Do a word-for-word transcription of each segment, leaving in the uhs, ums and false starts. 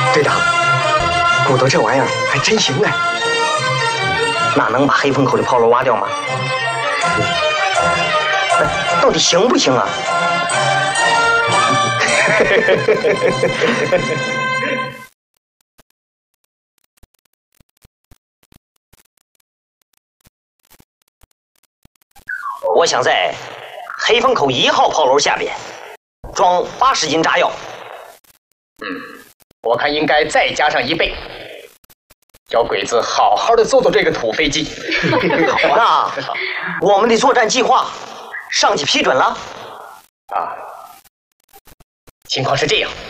队长，骨头这玩意儿还真行哎。那能把黑风口的炮楼挖掉吗？哎，到底行不行啊？我想在黑风口一号炮楼下边装八十斤炸药。 嗯，我看应该再加上一倍，叫鬼子好好的做做这个土飞机。 那我们的作战计划，上级批准了？ 啊，情况是这样。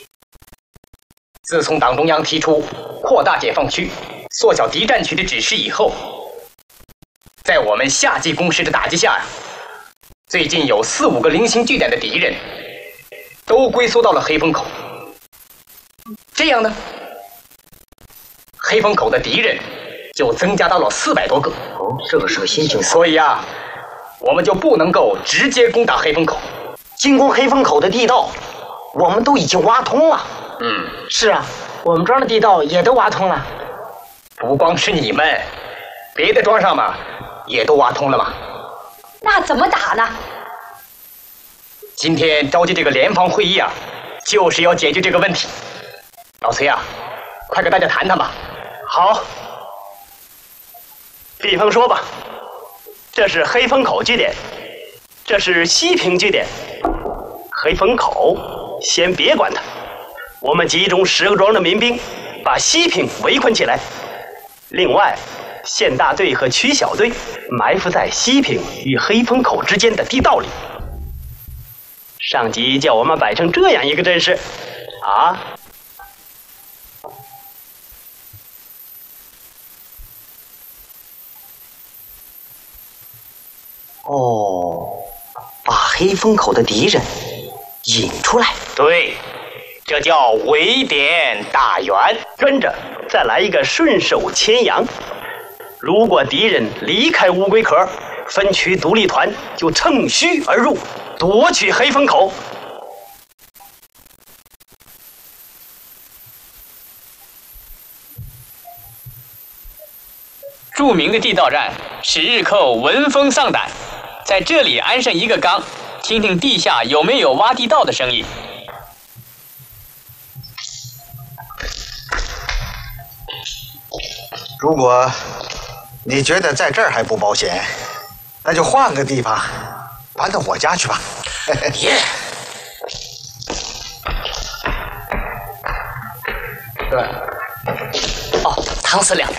自从党中央提出扩大解放区、缩小敌占区的指示以后，在我们夏季攻势的打击下呀，最近有四五个零星据点的敌人都龟缩到了黑风口。这样呢，黑风口的敌人就增加到了四百多个。 哦，这个是个新情况。 所以啊，我们就不能够直接攻打黑风口。 进攻黑风口的地道，我们都已经挖通了。 嗯， 是啊，我们庄的地道也都挖通了。 不光是你们，别的庄上嘛，也都挖通了嘛。 那怎么打呢？ 今天召集这个联防会议啊，就是要解决这个问题。老崔啊，快跟大家谈谈吧。 好，比方说吧，这是黑风口据点，这是西平据点。黑风口先别管它，我们集中十个庄的民兵，把西平围困起来。另外，县大队和区小队埋伏在西平与黑风口之间的地道里。上级叫我们摆成这样一个阵势，啊。 哦，把黑风口的敌人引出来。 对，这叫围点打援。跟着再来一个顺手牵羊。如果敌人离开乌龟壳，分区独立团就乘虚而入，夺取黑风口。 著名的地道战使日寇闻风丧胆，在这里安上一个缸，听听地下有没有挖地道的声音。 如果你觉得在这儿还不保险，那就换个地方，搬到我家去吧。 耶！对。哦，唐司令。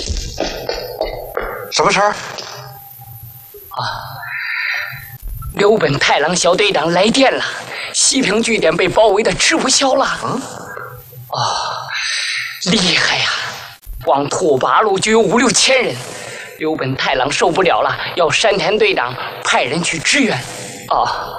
什么事儿？ 啊，刘本太郎小队长来电了，西平据点被包围的吃不消了。嗯，啊，厉害呀！光拓跋路就有五六千人，刘本太郎受不了了，要山田队长派人去支援。啊。